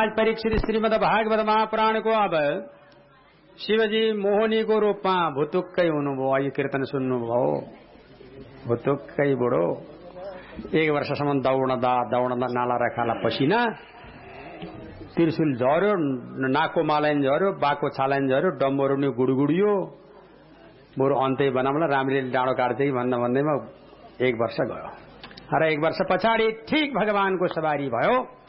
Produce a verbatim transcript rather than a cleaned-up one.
महाराज परीक्षित श्रीमद भागवत महापुराण को अब शिवजी मोहनी को रूपमा भुतुक्कै हुनुभयो। यो कीर्तन सुन्नुभयो। भुतुक्कै बुढो एक वर्षसम्म दौडँदा दौडँदा नाला रखाला पसिना, त्रिशूल झर्यो, नाकको मालाइन झर्यो, बाघको छालाइन झर्यो, डम्बरो नि गुडगुडियो। बरु अन्तै बनाउँला रामले डाँडो काट्दै भन्दा भन्दैमा एक वर्ष गयो। र एक वर्ष पछाडि ठीक भगवानको सवारी भयो।